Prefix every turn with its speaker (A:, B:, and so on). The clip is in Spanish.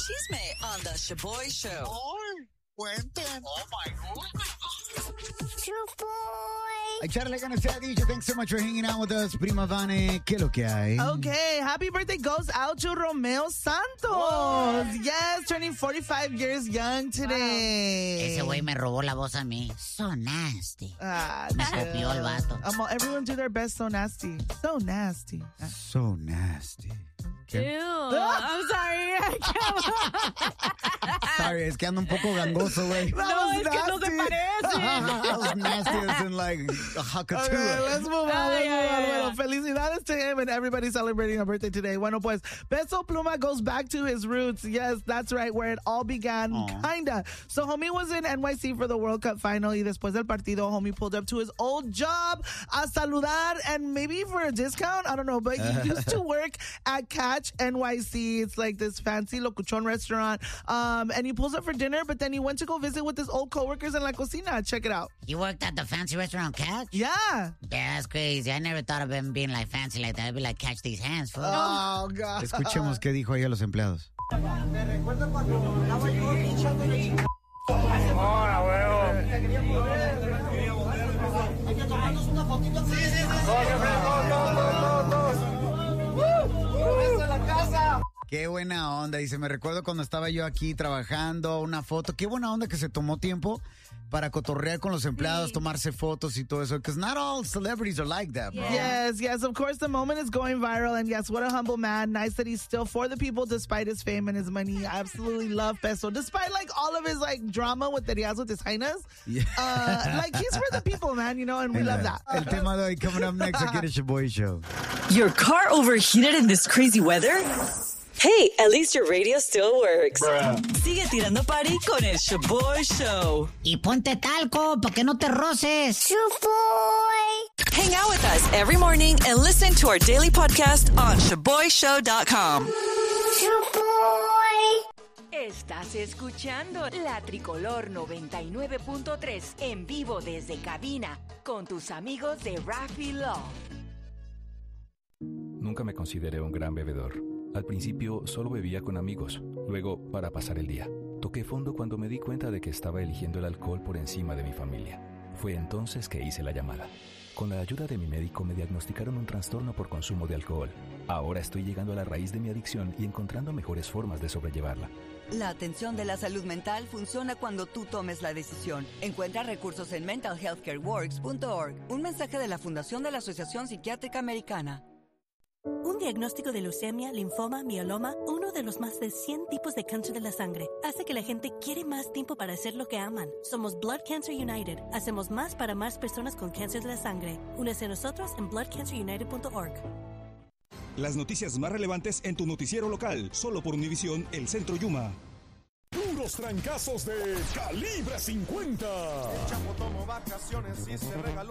A: chisme on the Shaboy Show.
B: ¡Ay! Cuenten.
A: Oh, my goodness.
C: Echarle ganas se ha dicho. Thanks so much for hanging out with us, Prima Vane. ¿Qué es lo que hay?
D: Okay, happy birthday goes out to Romeo Santos. Whoa. Yes, turning 45 years young today.
E: Ese güey me robó la voz a mí. So nasty. Me copió el vato.
D: Everyone do their best. So nasty. So nasty.
C: So nasty.
F: Ew, I'm sorry.
C: Sorry, es que ando un poco gangoso, güey.
F: No, es que no se parece.
C: That was nasty as in like a hakatua.
D: Okay, let's move on. Bueno, felicidades to him and everybody celebrating a birthday today. Bueno, pues, Peso Pluma goes back to his roots. Yes, that's right, where it all began, kinda. So, homie was in NYC for the World Cup final y después del partido, homie pulled up to his old job a saludar and maybe for a discount, I don't know, but he used to work at Catch NYC. It's like this fancy locuchon restaurant. And he pulls up for dinner, but then he went to go visit with his old coworkers in La Cocina. Check it out.
E: You worked at the fancy restaurant Catch?
D: Yeah.
E: Yeah, that's crazy. I never thought of him being like fancy like that. I'd be like, catch these hands, fool.
D: Oh, God.
C: Escuchemos qué dijo ahí a los empleados.
G: Me recuerdo cuando estaba yo echándole ¡hola, huevo! Hay que tomarnos una fotito. Sí. ¡Esa es la casa!
C: Qué buena onda. Dice, me recuerdo cuando estaba yo aquí trabajando, una foto. Qué buena onda que se tomó tiempo para cotorrear con los empleados, tomarse fotos y todo eso. Because not all celebrities are like that, bro.
D: Yes. Of course, the moment is going viral. And yes, what a humble man. Nice that he's still for the people despite his fame and his money. I absolutely love Peso. Despite like all of his like drama that he has with his highness. Yeah. Like he's for the people, man, and we love that.
C: El tema de hoy coming up next aquí en el Shaboy Show.
A: Your car overheated in this crazy weather? Hey, at least your radio still works. Bruh. Sigue tirando party con el Shaboy Show.
E: Y ponte talco, para que no te roces.
A: Shaboy! Hang out with us every morning and listen to our daily podcast on ShaboyShow.com.
H: Shaboy! Estás escuchando La Tricolor 99.3 en vivo desde cabina con tus amigos de Raffy Love.
I: Nunca me consideré un gran bebedor. Al principio solo bebía con amigos, luego para pasar el día. Toqué fondo cuando me di cuenta de que estaba eligiendo el alcohol por encima de mi familia. Fue entonces que hice la llamada. Con la ayuda de mi médico me diagnosticaron un trastorno por consumo de alcohol. Ahora estoy llegando a la raíz de mi adicción y encontrando mejores formas de sobrellevarla.
J: La atención de la salud mental funciona cuando tú tomes la decisión. Encuentra recursos en mentalhealthcareworks.org. Un mensaje de la Fundación de la Asociación Psiquiátrica Americana.
K: Un diagnóstico de leucemia, linfoma, mieloma, uno de los más de 100 tipos de cáncer de la sangre, hace que la gente quiere más tiempo para hacer lo que aman. Somos Blood Cancer United. Hacemos más para más personas con cáncer de la sangre. Únese a nosotros en bloodcancerunited.org.
L: Las noticias más relevantes en tu noticiero local, solo por Univisión, el Centro Yuma.
M: Puros trancazos de Calibre 50.
N: El Chapo tomó vacaciones y se regaló.